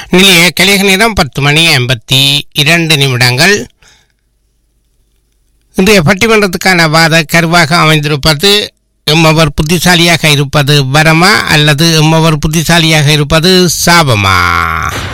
நிலைய கலிக நேரம் 10:52. இன்றைய பட்டிமன்றத்துக்கான வாத கருவாக அமைந்திருப்பது எம்மவர் புத்திசாலியாக இருப்பது வரமா அல்லது எம்மவர் புத்திசாலியாக இருப்பது சாபமா?